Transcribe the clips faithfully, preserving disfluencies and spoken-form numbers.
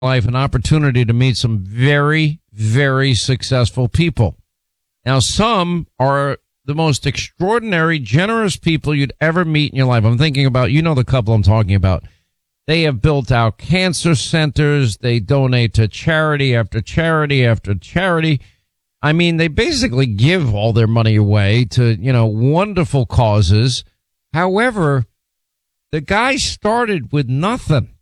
life an opportunity to meet some very, very successful people. Now, some are the most extraordinary, generous people you'd ever meet in your life. I'm thinking about, you know, the couple I'm talking about. They have built out cancer centers. They donate to charity after charity after charity. I mean, they basically give all their money away to, you know, wonderful causes. However, the guy started with nothing.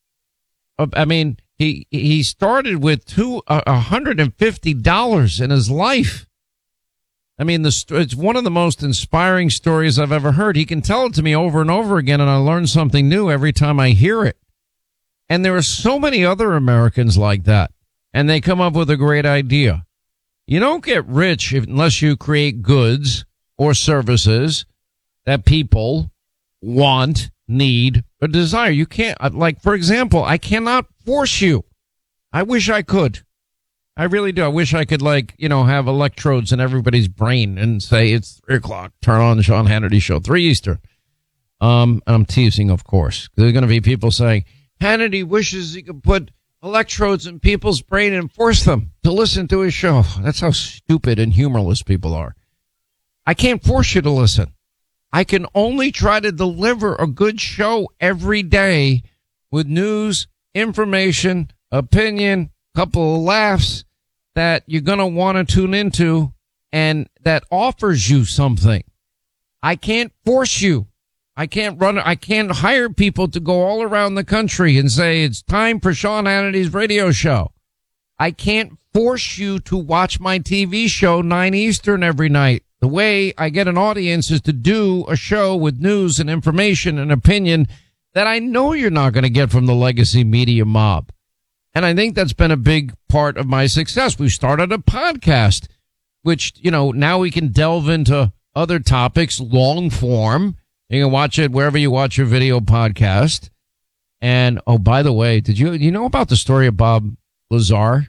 I mean, he he started with two uh, one hundred fifty dollars in his life. I mean, the it's one of the most inspiring stories I've ever heard. He can tell it to me over and over again, and I learn something new every time I hear it. And there are so many other Americans like that, and they come up with a great idea. You don't get rich if, unless you create goods or services that people want, need, or desire. You can't, like, for example, I cannot force you. I wish I could. I really do. I wish I could, like, you know, have electrodes in everybody's brain and say it's three o'clock. Turn on the Sean Hannity show, three Eastern. Um, I'm teasing, of course. There's going to be people saying Hannity wishes he could put electrodes in people's brain and force them to listen to his show. That's how stupid and humorless people are. I can't force you to listen. I can only try to deliver a good show every day with news, information, opinion, couple of laughs that you're going to want to tune into and that offers you something. I can't force you. I can't run. I can't hire people to go all around the country and say it's time for Sean Hannity's radio show. I can't force you to watch my T V show nine Eastern every night. The way I get an audience is to do a show with news and information and opinion that I know you're not going to get from the legacy media mob. And I think that's been a big part of my success. We started a podcast, which, you know, now we can delve into other topics, long form. You can watch it wherever you watch your video podcast. And, oh, by the way, did you, you know about the story of Bob Lazar?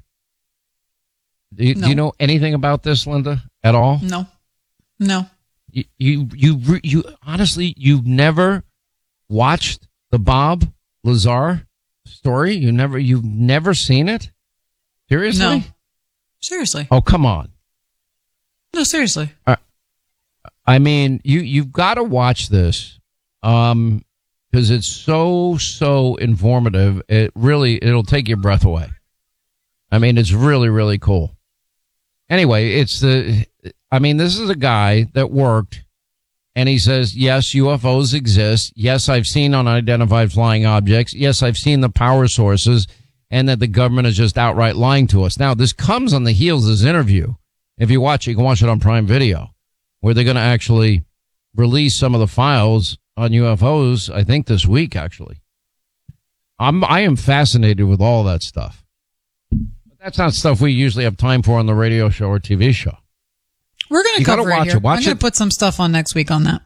Do you, no. do you know anything about this, Linda, at all? No. No. You, you, you, you, honestly, you've never watched the Bob Lazar story? You never, you've never seen it? Seriously? No. Seriously. Oh, come on. No, seriously. Uh, I mean, you, you've got to watch this, um, because it's so, so informative. It really, it'll take your breath away. I mean, it's really, really cool. Anyway, it's the, I mean, this is a guy that worked, and he says, yes, U F Os exist. Yes, I've seen unidentified flying objects. Yes, I've seen the power sources, and that the government is just outright lying to us. Now, this comes on the heels of this interview. If you watch it, you can watch it on Prime Video, where they're going to actually release some of the files on U F Os, I think this week, actually. I'm, I am fascinated with all that stuff. But that's not stuff we usually have time for on the radio show or T V show. We're going to cover it here. I'm going to put some stuff on next week on that.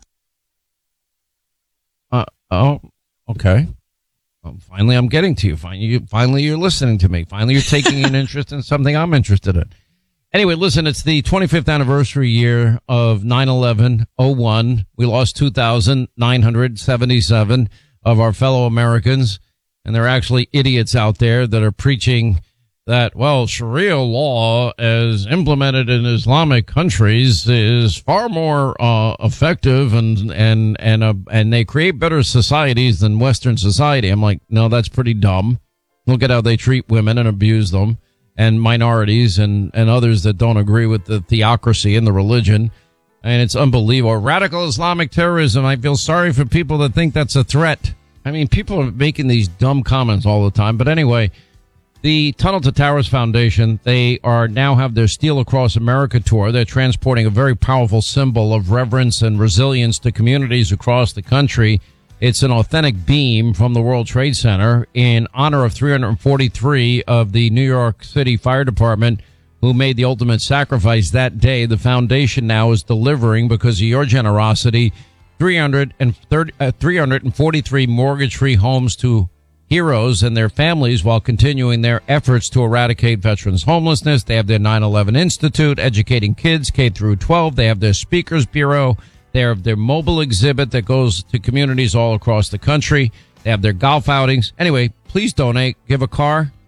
Uh, oh, okay. Well, finally, I'm getting to you. Finally, you. Finally, you're listening to me. Finally, you're taking an interest in something I'm interested in. Anyway, listen, it's the twenty-fifth anniversary year of nine eleven oh one. We lost two thousand nine hundred seventy-seven of our fellow Americans, and there are actually idiots out there that are preaching that, well, Sharia law as implemented in Islamic countries is far more uh, effective and and and uh, and they create better societies than Western society. I'm like, no, that's pretty dumb. Look at how they treat women and abuse them, and minorities and, and others that don't agree with the theocracy and the religion. And it's unbelievable. Radical Islamic terrorism. I feel sorry for people that think that's a threat. I mean, people are making these dumb comments all the time. But anyway, the Tunnel to Towers Foundation, they are now have their Steel Across America tour. They're transporting a very powerful symbol of reverence and resilience to communities across the country. It's an authentic beam from the World Trade Center in honor of three hundred forty-three of the New York City Fire Department who made the ultimate sacrifice that day. The foundation now is delivering, because of your generosity, three hundred thirty, uh, three hundred forty-three mortgage-free homes to heroes and their families, while continuing their efforts to eradicate veterans' homelessness. They have their nine eleven Institute, educating kids K through twelve. They have their Speakers Bureau. They have their mobile exhibit that goes to communities all across the country. They have their golf outings. Anyway, please donate. Give a car,